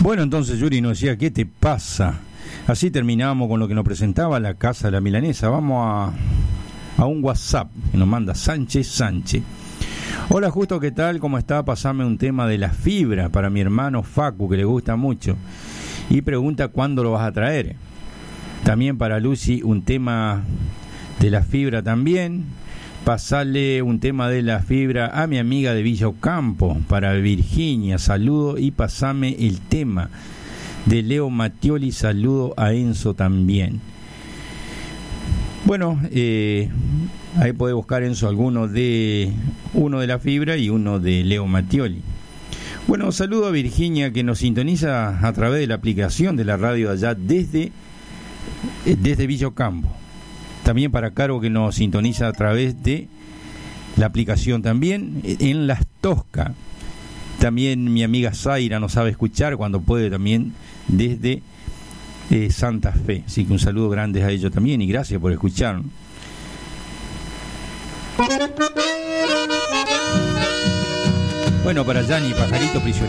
Bueno, entonces Yuri nos decía, ¿qué te pasa? Así terminamos con lo que nos presentaba la Casa de la Milanesa. Vamos a un WhatsApp que nos manda Sánchez. Hola, Justo, ¿qué tal? ¿Cómo está? Pasame un tema de la fibra para mi hermano Facu, que le gusta mucho. Y pregunta cuándo lo vas a traer. También para Lucy un tema de la fibra también. Pasarle un tema de la fibra a mi amiga de Villa Ocampo, para Virginia, saludo, y pasame el tema de Leo Mattioli, saludo a Enzo también. Bueno, ahí podés buscar, Enzo, uno de la fibra y uno de Leo Mattioli. Bueno, saludo a Virginia, que nos sintoniza a través de la aplicación de la radio allá desde Villa Ocampo. También para Caro, que nos sintoniza a través de la aplicación también en Las Toscas. También mi amiga Zaira nos sabe escuchar cuando puede también desde Santa Fe. Así que un saludo grande a ellos también y gracias por escuchar. Bueno, para Yanni, Pajarito Prisionero.